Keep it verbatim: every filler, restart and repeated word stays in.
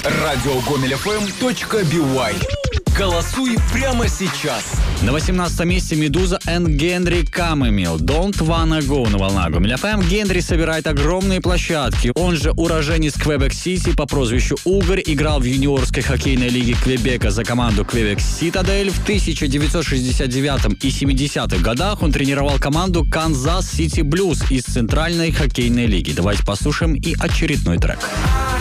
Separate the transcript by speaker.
Speaker 1: радиогомель.фм точка би уай. Голосуй прямо сейчас.
Speaker 2: На восемнадцатом месте Медуза and Генри Камэмил. Don't Wanna Go на волнах Гомель эф эм. Генри собирает огромные площадки. Он же уроженец Квебек-Сити по прозвищу Угорь, играл в юниорской хоккейной лиге Квебека за команду Квебек Ситадель. В тысяча девятьсот шестьдесят девятом и семидесятых годах он тренировал команду Канзас Сити Блюз из Центральной хоккейной лиги. Давайте послушаем и очередной трек.